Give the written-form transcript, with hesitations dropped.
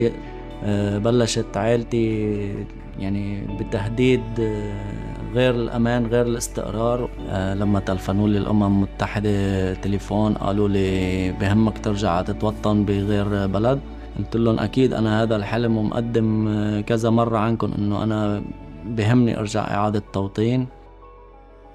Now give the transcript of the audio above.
بلشت عائلتي يعني بتهديد غير الأمان غير الاستقرار. لما تلفنوا لي الأمم المتحدة تليفون قالوا لي بهمك ترجع تتوطن بغير بلد. قلت لهم أكيد أنا هذا الحلم ومقدم كذا مرة عنكم إنه أنا بهمني أرجع إعادة توطين.